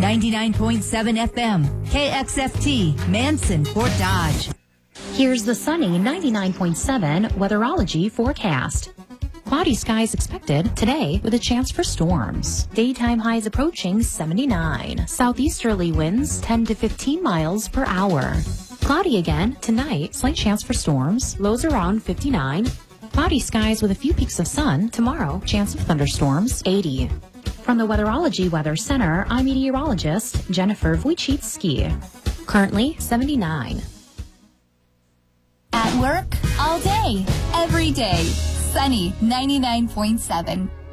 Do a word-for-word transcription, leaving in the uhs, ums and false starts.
ninety-nine point seven F M, K X F T, Manson, Fort Dodge. Here's the sunny ninety-nine point seven weatherology forecast. Cloudy skies expected today with a chance for storms. Daytime highs approaching seventy-nine. Southeasterly winds ten to fifteen miles per hour. Cloudy again tonight, slight chance for storms. Lows around fifty-nine. Cloudy skies with a few peaks of sun. Tomorrow, chance of thunderstorms, eighty. From the Weatherology Weather Center, I'm meteorologist Jennifer Wojcicki. Currently seventy-nine. At work, all day, every day. Sunny ninety-nine point seven.